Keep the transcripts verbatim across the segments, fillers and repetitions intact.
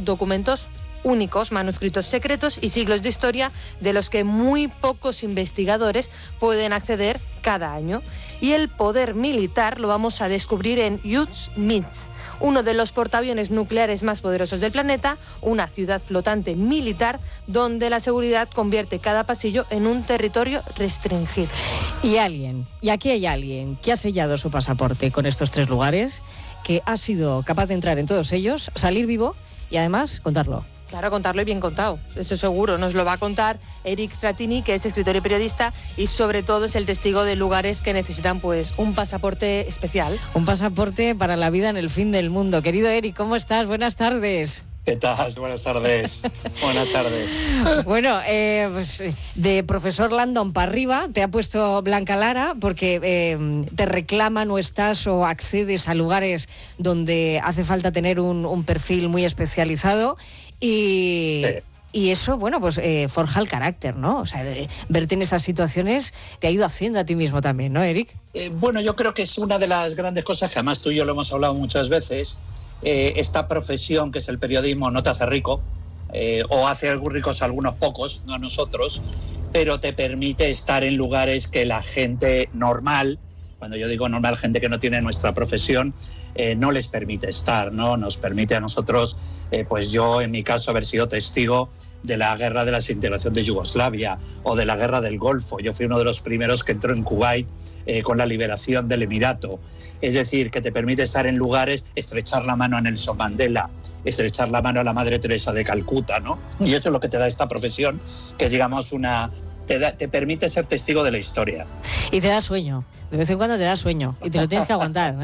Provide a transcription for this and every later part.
documentos únicos, manuscritos secretos y siglos de historia de los que muy pocos investigadores pueden acceder cada año. Y el poder militar lo vamos a descubrir en Yuzhniz, uno de los portaaviones nucleares más poderosos del planeta, una ciudad flotante militar donde la seguridad convierte cada pasillo en un territorio restringido. Y alguien, y aquí hay alguien que ha sellado su pasaporte con estos tres lugares, que ha sido capaz de entrar en todos ellos, salir vivo y además contarlo. Claro, contarlo y bien contado, eso seguro. Nos lo va a contar Eric Fratini, que es escritor y periodista y sobre todo es el testigo de lugares que necesitan pues un pasaporte especial. Un pasaporte para la vida en el fin del mundo. Querido Eric, ¿cómo estás? Buenas tardes. ¿Qué tal? Buenas tardes. Buenas tardes. Bueno, eh, pues, de profesor Landon para arriba te ha puesto Blanca Lara porque eh, te reclaman o estás o accedes a lugares donde hace falta tener un, un perfil muy especializado y... Sí. Y eso, bueno, pues eh, forja el carácter, ¿no? O sea, eh, verte en esas situaciones te ha ido haciendo a ti mismo también, ¿no, Eric? Eh, bueno, yo creo que es una de las grandes cosas que además tú y yo lo hemos hablado muchas veces. Eh, esta profesión que es el periodismo no te hace rico, eh, o hace ricos a algunos pocos, no a nosotros, pero te permite estar en lugares que la gente normal, cuando yo digo normal, gente que no tiene nuestra profesión, eh, no les permite estar, ¿no? Nos permite a nosotros, eh, pues yo en mi caso, haber sido testigo de la guerra de la desintegración de Yugoslavia o de la guerra del Golfo. Yo fui uno de los primeros que entró en Kuwait eh, con la liberación del Emirato. Es decir, que te permite estar en lugares, estrechar la mano a Nelson Mandela, estrechar la mano a la Madre Teresa de Calcuta, ¿no? Y eso es lo que te da esta profesión, que es, digamos, una... Te, da, te permite ser testigo de la historia. Y te da sueño. De vez en cuando te da sueño y te lo tienes que aguantar.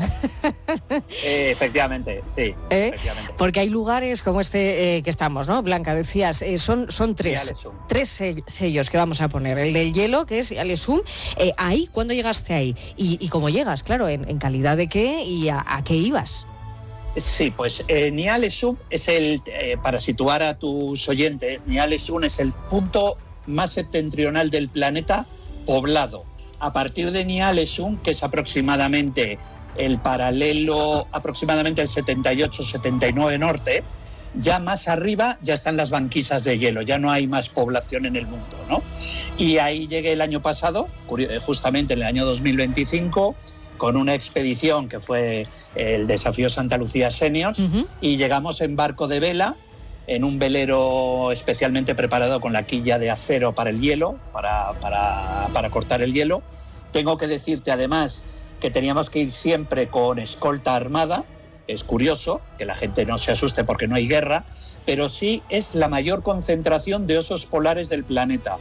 eh, efectivamente, sí. ¿Eh? Efectivamente. Porque hay lugares como este eh, que estamos, ¿no? Blanca, decías, eh, son, son tres, tres sellos que vamos a poner. El del hielo, que es Alesum. Eh, ahí, ¿cuándo llegaste ahí? Y, y cómo llegas, claro, en, en calidad de qué y a, a qué ibas. Sí, pues eh, Nialesum es el, eh, para situar a tus oyentes, Nialesum es el punto más septentrional del planeta poblado. A partir de Nialesum, que es aproximadamente el paralelo, aproximadamente el setenta y ocho setenta y nueve norte, ya más arriba ya están las banquisas de hielo, ya no hay más población en el mundo, ¿no? Y ahí llegué el año pasado, justamente en el año dos mil veinticinco, con una expedición que fue el Desafío Santa Lucía Seniors, uh-huh. y llegamos en barco de vela, en un velero especialmente preparado con la quilla de acero para el hielo, para, para, para cortar el hielo. Tengo que decirte además que teníamos que ir siempre con escolta armada. Es curioso que la gente no se asuste porque no hay guerra, pero sí es la mayor concentración de osos polares del planeta.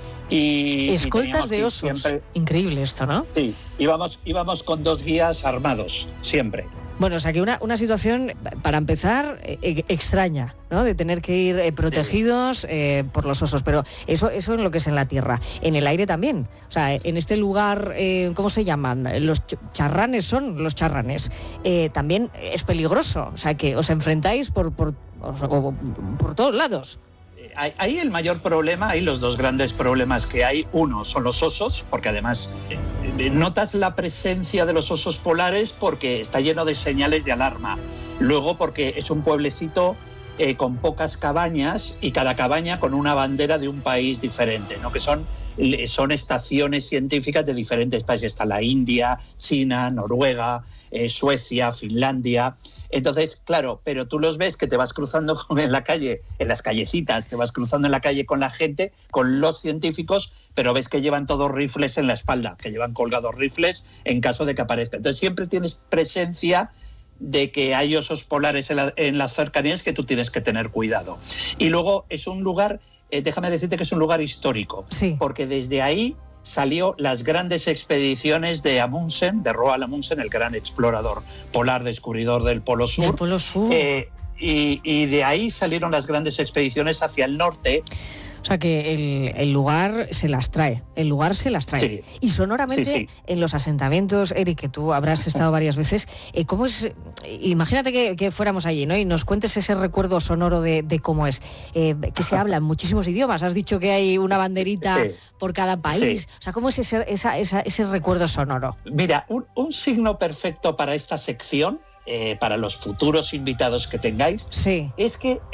Y, Escoltas y de osos. Siempre... Increíble esto, ¿no? Sí, íbamos, íbamos con dos guías armados, siempre. Bueno, o sea que una, una situación, para empezar, eh, extraña, ¿no? De tener que ir eh, protegidos eh, por los osos, pero eso eso es lo que es en la tierra. En el aire también. O sea, en este lugar, eh, ¿cómo se llaman? Los charranes son los charranes. Eh, también es peligroso, o sea que os enfrentáis por, por, por, por todos lados. Ahí el mayor problema, ahí los dos grandes problemas que hay, uno son los osos, porque además eh, notas la presencia de los osos polares porque está lleno de señales de alarma. Luego porque es un pueblecito eh, con pocas cabañas y cada cabaña con una bandera de un país diferente, ¿no? Que son, son estaciones científicas de diferentes países. Está la India, China, Noruega, eh, Suecia, Finlandia. Entonces, claro, pero tú los ves que te vas cruzando en la calle, en las callecitas, te vas cruzando en la calle con la gente, con los científicos, pero ves que llevan todos rifles en la espalda, que llevan colgados rifles en caso de que aparezca. Entonces siempre tienes presencia de que hay osos polares en, la, en las cercanías que tú tienes que tener cuidado. Y luego es un lugar, eh, déjame decirte que es un lugar histórico, sí. Porque desde ahí salió las grandes expediciones de Amundsen, de Roald Amundsen, el gran explorador polar, descubridor del Polo Sur. Del Polo Sur. Eh, y, y de ahí salieron las grandes expediciones hacia el norte. O sea que el, el lugar se las trae, el lugar se las trae. Sí. Y sonoramente, sí, sí. En los asentamientos, Eric, que tú habrás estado varias veces, eh, ¿cómo es? Imagínate que, que fuéramos allí, ¿no? Y nos cuentes ese recuerdo sonoro de, de cómo es. Eh, que se habla en muchísimos idiomas. Has dicho que hay una banderita sí. por cada país. Sí. O sea, ¿cómo es ese, esa, esa, ese recuerdo sonoro? Mira, un, un signo perfecto para esta sección, eh, para los futuros invitados que tengáis, sí. es que